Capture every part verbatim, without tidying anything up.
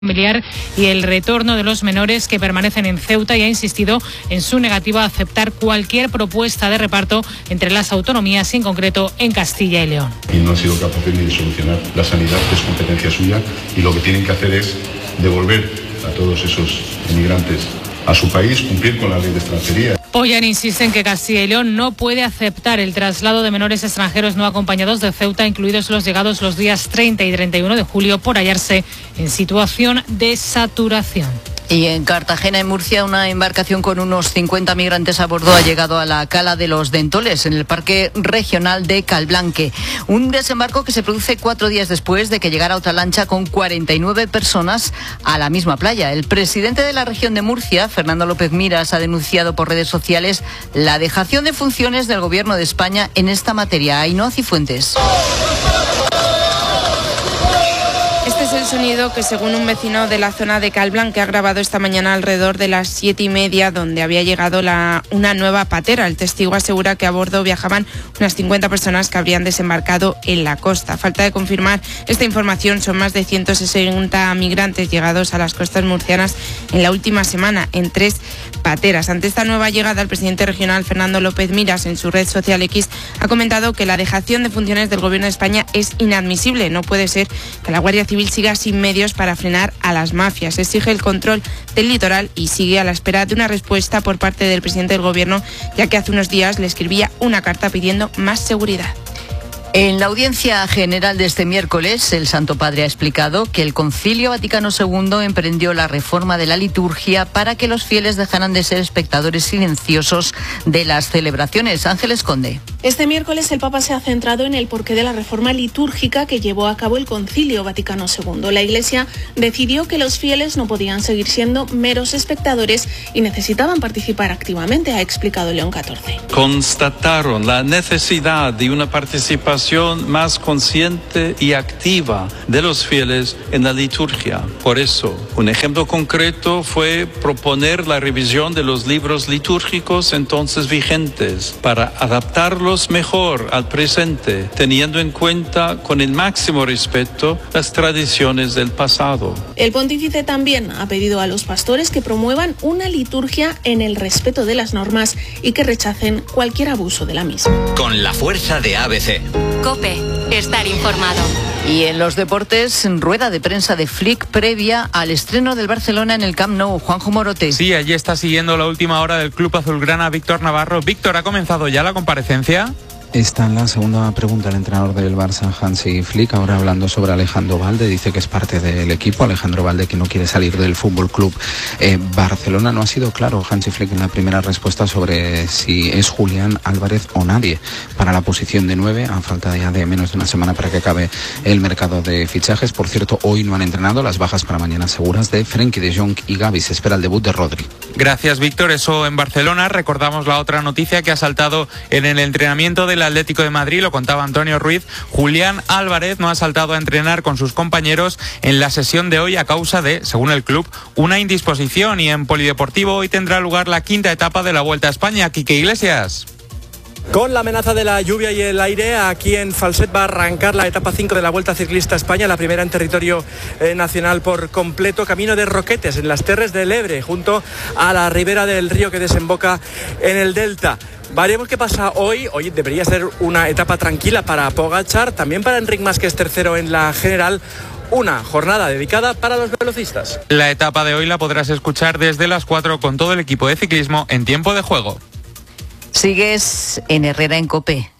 familiar y el retorno de los menores que permanecen en Ceuta y ha insistido en su negativa a aceptar cualquier propuesta de reparto entre las autonomías y en concreto en Castilla y León. Y no han sido capaces ni de solucionar la sanidad, que es competencia suya, y lo que tienen que hacer es devolver a todos esos inmigrantes a su país, cumplir con la ley de extranjería. Oyan insiste en que Castilla y León no puede aceptar el traslado de menores extranjeros no acompañados de Ceuta, incluidos los llegados los días treinta y treinta y uno de julio, por hallarse en situación de saturación. Y en Cartagena, en Murcia, una embarcación con unos cincuenta migrantes a bordo ha llegado a la Cala de los Dentoles, en el Parque Regional de Calblanque. Un desembarco que se produce cuatro días después de que llegara otra lancha con cuarenta y nueve personas a la misma playa. El presidente de la región de Murcia, Fernando López Miras, ha denunciado por redes sociales la dejación de funciones del Gobierno de España en esta materia. Ainhoa Cifuentes. Este es el sonido que, según un vecino de la zona de Calblanque, ha grabado esta mañana alrededor de las siete y media, donde había llegado la, una nueva patera. El testigo asegura que a bordo viajaban unas cincuenta personas que habrían desembarcado en la costa. Falta de confirmar esta información, son más de ciento sesenta migrantes llegados a las costas murcianas en la última semana, en tres pateras. Ante esta nueva llegada, el presidente regional, Fernando López Miras, en su red social X, ha comentado que la dejación de funciones del Gobierno de España es inadmisible. No puede ser que la Guardia Civil siga sin medios para frenar a las mafias. Exige el control del litoral y sigue a la espera de una respuesta por parte del presidente del Gobierno, ya que hace unos días le escribía una carta pidiendo más seguridad. En la audiencia general de este miércoles, el Santo Padre ha explicado que el Concilio Vaticano segundo emprendió la reforma de la liturgia para que los fieles dejaran de ser espectadores silenciosos de las celebraciones. Ángeles Conde. Este miércoles el Papa se ha centrado en el porqué de la reforma litúrgica que llevó a cabo el Concilio Vaticano segundo. La Iglesia decidió que los fieles no podían seguir siendo meros espectadores y necesitaban participar activamente, ha explicado León catorce. Constataron la necesidad de una participación más consciente y activa de los fieles en la liturgia. Por eso, un ejemplo concreto fue proponer la revisión de los libros litúrgicos entonces vigentes para adaptarlos mejor al presente, teniendo en cuenta con el máximo respeto las tradiciones del pasado. El pontífice también ha pedido a los pastores que promuevan una liturgia en el respeto de las normas y que rechacen cualquier abuso de la misma. Con la fuerza de A B C. COPE, estar informado. Y en los deportes, rueda de prensa de Flick previa al estreno del Barcelona en el Camp Nou. Juanjo Morote. Sí, allí está siguiendo la última hora del club azulgrana Víctor Navarro. Víctor, ¿ha comenzado ya la comparecencia? Está en la segunda pregunta el entrenador del Barça, Hansi Flick, ahora hablando sobre Alejandro Valde. Dice que es parte del equipo, Alejandro Valde, que no quiere salir del Fútbol Club eh, Barcelona. No ha sido claro Hansi Flick en la primera respuesta sobre si es Julián Álvarez o nadie para la posición de nueve, a falta ya de menos de una semana para que acabe el mercado de fichajes. Por cierto, hoy no han entrenado, las bajas para mañana seguras de Frenkie de Jong y Gavi. Se espera el debut de Rodri. Gracias, Víctor. Eso en Barcelona. Recordamos la otra noticia que ha saltado en el entrenamiento del Atlético de Madrid, lo contaba Antonio Ruiz. Julián Álvarez no ha saltado a entrenar con sus compañeros en la sesión de hoy a causa de, según el club, una indisposición. Y en Polideportivo hoy tendrá lugar la quinta etapa de la Vuelta a España. Quique Iglesias. Con la amenaza de la lluvia y el aire, aquí en Falset va a arrancar la etapa cinco de la Vuelta Ciclista a España, la primera en territorio eh, nacional por completo, camino de Roquetes, en las Terres del Ebre, junto a la ribera del río que desemboca en el delta. Veremos qué pasa hoy. Hoy debería ser una etapa tranquila para Pogačar, también para Enric Mas, que es tercero en la general. Una jornada dedicada para los velocistas. La etapa de hoy la podrás escuchar desde las cuatro con todo el equipo de ciclismo en tiempo de juego. Sigues en Herrera en COPE.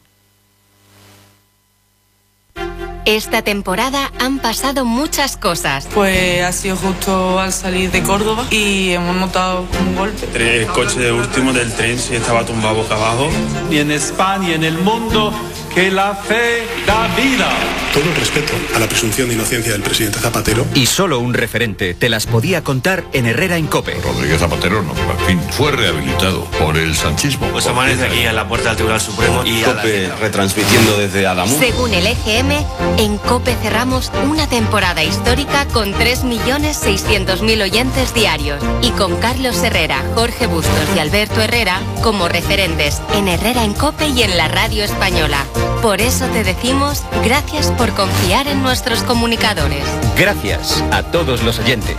Esta temporada han pasado muchas cosas. Pues ha sido justo al salir de Córdoba y hemos notado un golpe. El coche de último del tren sí estaba tumbado boca abajo. Y en España y en el mundo, que la fe da vida. Todo el respeto a la presunción de inocencia del presidente Zapatero. Y solo un referente te las podía contar en Herrera en COPE. Rodríguez Zapatero, no, al fin, fue rehabilitado por el sanchismo. Pues amanece aquí en la puerta del Tribunal Supremo y COPE retransmitiendo desde Adamú. Según el E G M, en COPE cerramos una temporada histórica con tres millones seiscientos mil oyentes diarios y con Carlos Herrera, Jorge Bustos y Alberto Herrera como referentes en Herrera en COPE y en la radio española. Por eso te decimos gracias por confiar en nuestros comunicadores. Gracias a todos los oyentes.